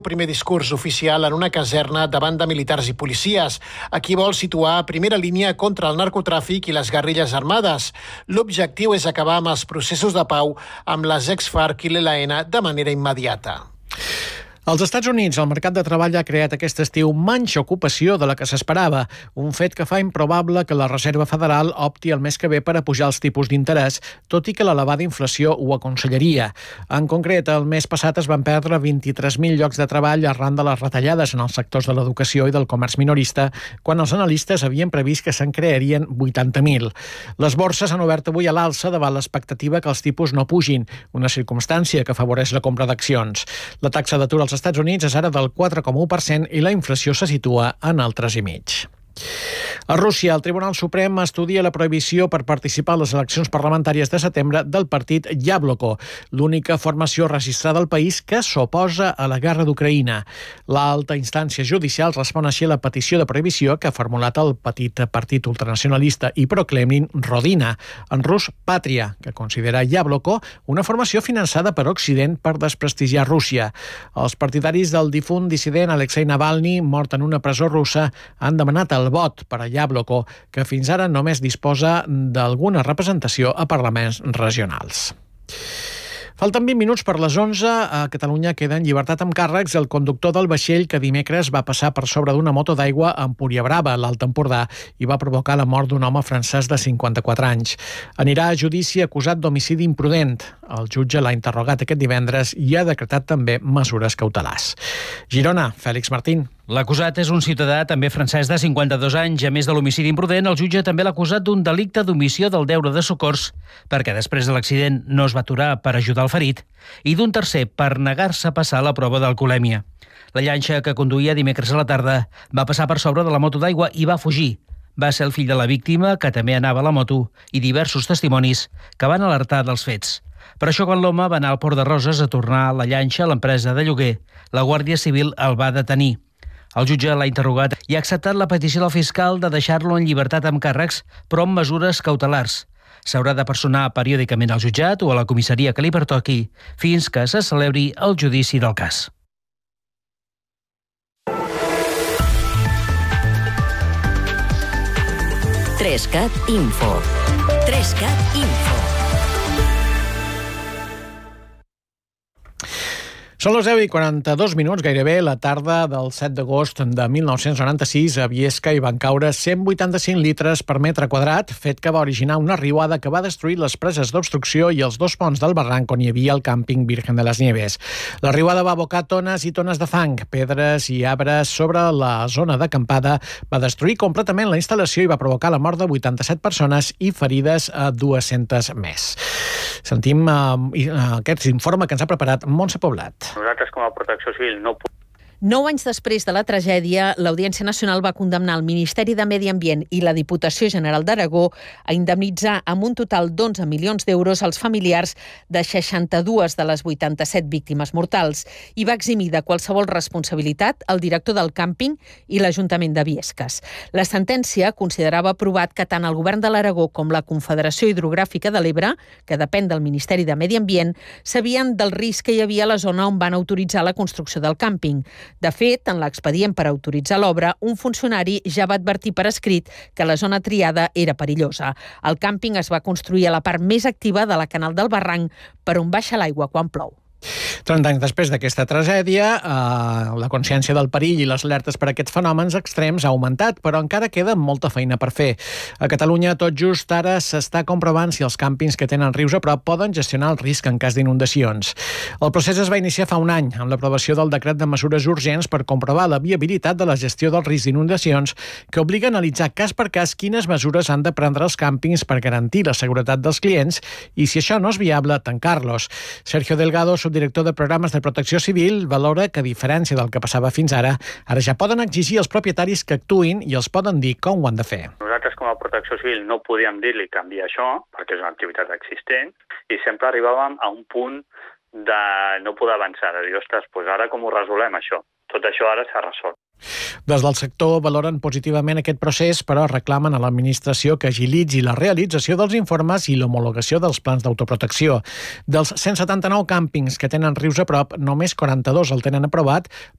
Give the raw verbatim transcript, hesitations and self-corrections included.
Primer discurs oficial en una caserna davant de militars i policies. Aquí vol situar a primera línia contra el narcotràfic i les guerrilles armades. L'objectiu és acabar amb els processos de pau amb les ex-FARC i l'E L N de manera immediata. Als Estats Units, el mercat de treball ha creat aquest estiu menys ocupació de la que s'esperava, un fet que fa improbable que la Reserva Federal opti el mes que ve per a pujar els tipus d'interès, tot i que l'elevada inflació ho aconsellaria. En concret, el mes passat es van perdre vint-i-tres mil llocs de treball arran de les retallades en els sectors de l'educació i del comerç minorista, quan els analistes havien previst que se'n crearien vuitanta mil. Les borses han obert avui a l'alça davant l'expectativa que els tipus no pugin, una circumstància que afavoreix la compra d'accions. La taxa d'atur als Estats Units és ara del quatre coma u per cent i la inflació se situa en el tres coma cinc per cent. A Rússia, el Tribunal Suprem estudia la prohibició per participar a les eleccions parlamentàries de setembre del partit Yabloko, l'única formació registrada al país que s'oposa a la guerra d'Ucraïna. L'alta instància judicial respon així a la petició de prohibició que ha formulat el petit partit ultranacionalista i pro-Kremlin Rodina, en rus Pàtria, que considera Yabloko una formació finançada per Occident per desprestigiar Rússia. Els partidaris del difunt dissident Alexei Navalny, mort en una presó russa, han demanat el vot per a Yabloko, que fins ara només disposa d'alguna representació a parlaments regionals. Falten vint minuts per les onze. A Catalunya queda en llibertat amb càrrecs el conductor del vaixell que dimecres va passar per sobre d'una moto d'aigua a Empuriabrava, a l'Alt Empordà, i va provocar la mort d'un home francès de cinquanta-quatre anys. Anirà a judici acusat d'homicidi imprudent. El jutge l'ha interrogat aquest divendres i ha decretat també mesures cautelars. Girona, Fèlix Martín. L'acusat és un ciutadà també francès de cinquanta-dos anys. A més de l'homicidi imprudent, el jutge també l'ha acusat d'un delicte d'omissió del deure de socors, perquè després de l'accident no es va aturar per ajudar el ferit, i d'un tercer per negar-se a passar la prova d'alcoholèmia. La llanxa que conduïa dimecres a la tarda va passar per sobre de la moto d'aigua i va fugir. Va ser el fill de la víctima, que també anava a la moto, i diversos testimonis que van alertar dels fets. Per això, quan l'home va anar al Port de Roses a tornar la llanxa a l'empresa de lloguer, la Guàrdia Civil el va detenir. El jutge l'ha interrogat i ha acceptat la petició del fiscal de deixar-lo en llibertat amb càrrecs, però amb mesures cautelars. S'haurà de personar periòdicament al jutjat o a la comissaria que li pertoqui fins que se celebri el judici del cas. Trescat Info. Trescat Info. Són les deu i quaranta-dos minuts, gairebé la tarda del set d'agost de mil nou-cents noranta-sis. A Biesca hi van caure cent vuitanta-cinc litres per metre quadrat, fet que va originar una riuada que va destruir les preses d'obstrucció i els dos ponts del barranc on hi havia el càmping Virgen de les Nieves. La riuada va abocar tones i tones de fang, pedres i arbres sobre la zona d'acampada, va destruir completament la instal·lació i va provocar la mort de vuitanta-set persones i ferides a dues-centes més. Sentim uh, aquest informe que ens ha preparat Montse Poblat. Nosaltres, com a Protecció Civil, no podem. Nou anys després de la tragèdia, l'Audiència Nacional va condemnar el Ministeri de Medi Ambient i la Diputació General d'Aragó a indemnitzar amb un total d'onze milions d'euros als familiars de seixanta-dues de les vuitanta-set víctimes mortals i va eximir de qualsevol responsabilitat el director del càmping i l'Ajuntament de Biescas. La sentència considerava provat que tant el Govern de l'Aragó com la Confederació Hidrogràfica de l'Ebre, que depèn del Ministeri de Medi Ambient, sabien del risc que hi havia a la zona on van autoritzar la construcció del càmping. De fet, en l'expedient per autoritzar l'obra, un funcionari ja va advertir per escrit que la zona triada era perillosa. El càmping es va construir a la part més activa de la Canal del Barranc, per on baixa l'aigua quan plou. trenta anys després d'aquesta tragèdia, eh, la consciència del perill i les alertes per a aquests fenòmens extrems ha augmentat, però encara queda molta feina per fer. A Catalunya, tot just ara s'està comprovant si els càmpings que tenen rius a prop poden gestionar el risc en cas d'inundacions. El procés es va iniciar fa un any, amb l'aprovació del decret de mesures urgents per comprovar la viabilitat de la gestió del risc d'inundacions, que obliga a analitzar cas per cas quines mesures han de prendre els càmpings per garantir la seguretat dels clients i, si això no és viable, tancar-los. Sergio Delgado, subdirector de Programes de Protecció Civil, valora que, a diferència del que passava fins ara, ara ja poden exigir als propietaris que actuïn i els poden dir com ho han de fer. Nosaltres, com a Protecció Civil, no podíem dir-li canviar això, perquè és una activitat existent, i sempre arribàvem a un punt de no poder avançar, de dir, ostres, doncs ara com ho resolem això? tot això ara s'ha resolt. Des del sector valoren positivament aquest procés, però reclamen a l'administració que agilitzi la realització dels informes i l'homologació dels plans d'autoprotecció. Dels cent setanta-nou càmpings que tenen rius a prop, només quaranta-dos el tenen aprovat,